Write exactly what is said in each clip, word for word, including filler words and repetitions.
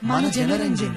మన జనరంజని.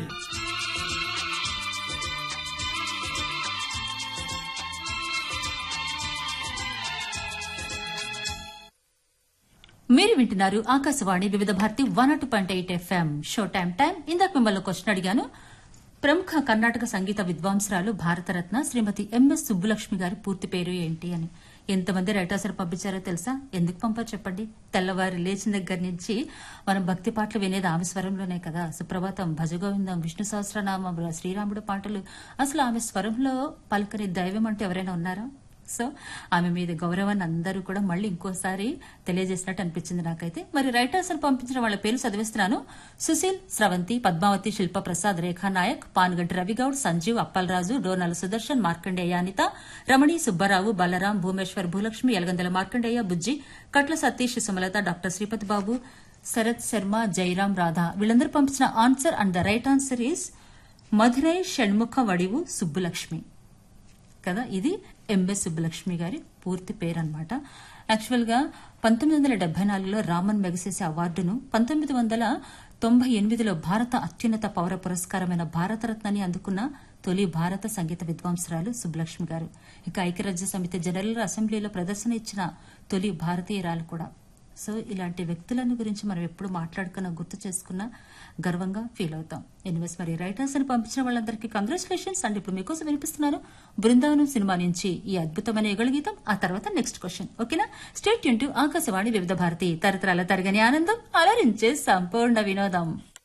మీరు వింటున్నారు ఆకాశవాణి వివిధ Bharati one not point eight FM show time time. ఇందాక మిమ్మల్ని క్వశ్చన్ అడిగాను. ప్రముఖ కర్ణాటక సంగీత విద్వాంసురాలు భారతరత్న శ్రీమతి ఎంఎస్ సుబ్బులక్ష్మి గారి పూర్తి పేరు ఏంటి అని ఎంతమంది రైటర్స్ పంపించారో తెలుసా? ఎందుకు పంపారు చెప్పండి? తెల్లవారు లేచిన దగ్గర నుంచి మనం భక్తి పాటలు వినేది ఆమె స్వరంలోనే కదా. సుప్రభాతం, భజగోవిందం, విష్ణు సహస్రనామం, శ్రీరాముడు పాటలు. అసలు ఆమె స్వరంలో పలుకని దైవం అంటే ఎవరైనా ఉన్నారా? సో ఆమె మీద గౌరవాన్ని అందరూ కూడా మళ్ళీ ఇంకోసారి తెలియజేసినట్టు అనిపించింది నాకైతే. మరి రైటర్స్ అని పంపించిన వాళ్ళ పేరు చదివిస్తున్నాను. సుశీల్, స్రవంతి, పద్మావతి, శిల్ప ప్రసాద్, రేఖా నాయక్, పానుగంటి రవిగౌడ్, సంజీవ్, అప్పలరాజు, డోనాల సుదర్శన్, మార్కండేయ అనిత, రమణి, సుబ్బారావు, బలరాం, భూమేశ్వర్, భూలక్ష్మి, ఎలగందల మార్కండేయ, బుజ్జి, కట్ల సతీష్, సుమలత, డాక్టర్ శ్రీపతి బాబు, శరత్ శర్మ, జైరాం, రాధా. వీళ్ళందరూ పంపించిన answer and the right answer is Madurai Shanmukha Vadivu Subbulakshmi కదా. ఇది ఎంఎస్ సుబ్బులక్ష్మి గారి పూర్తి పేరు అనమాట. యాక్చువల్ గా పంతొమ్మిది వందల డెబ్బై నాలుగులో రామన్ మెగసెసే అవార్డును, పంతొమ్మిది వందల తొంభై ఎనిమిదిలో భారత అత్యున్నత పౌర పురస్కారమైన భారతరత్నని అందుకున్న తొలి భారత సంగీత విద్వాంసురాలు సుబ్బులక్ష్మి గారు. ఇక ఐక్యరాజ్య సమితి జనరల్ అసెంబ్లీలో ప్రదర్శన ఇచ్చిన తొలి భారతీయురాలు కూడా. సో ఇలాంటి వ్యక్తులను గురించి మనం ఎప్పుడు మాట్లాడుకున్నా, గుర్తు చేసుకున్నా గర్వంగా ఫీల్ అవుతాం. ఎనివేస్, మరి రైటర్స్ అని పంపించిన వాళ్ళందరికీ కంగ్రాచులేషన్స్. అండ్ ఇప్పుడు మీకోసం వినిపిస్తున్నాను బృందావనం సినిమా నుంచి ఈ అద్భుతమైన యుగళ గీతం. ఆ తర్వాత నెక్స్ట్ క్వశ్చన్. ఓకేనా? స్టేట్ ట్యూన్ టు ఆకాశవాణి వివిధ భారతి, తరతరాల తరగని ఆనందం, అలరించే సంపూర్ణ వినోదం.